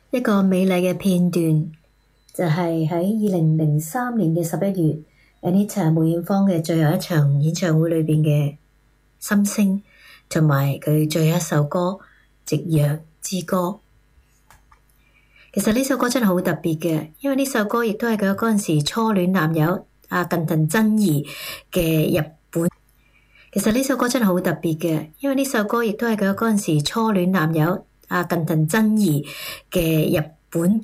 一個美麗嘅片段，就係喺2003年嘅11月 Anita 梅艷芳嘅最後一場演唱會裏邊嘅心聲，同埋佢最後一首歌《夕陽之歌》。其實呢首歌真係好特別嘅，因為呢首歌亦都係佢嗰陣時初戀男友阿近藤真二嘅日本。其實呢首歌真係好特別嘅，因為呢首歌亦都係佢嗰陣時初戀男友阿近藤真二嘅日本